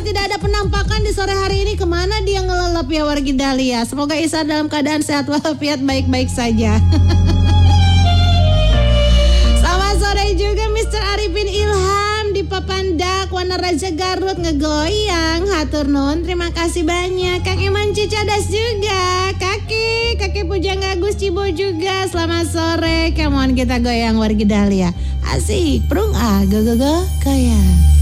tidak ada penampakan di sore hari ini. Kemana dia ngelelep ya wargi Dahlia? Semoga Isa dalam keadaan sehat walafiat baik-baik saja. Selamat sore juga Mr. Arifin Ilham di Papandak, Wana Raja Garut ngegoyang. Hatur nuhun, terima kasih banyak. Kang Iman Cicadas juga. Kakek Pujangga Agus Cibo juga. Selamat sore. Come on kita goyang wargi Dahlia. Asik, prung go goyang.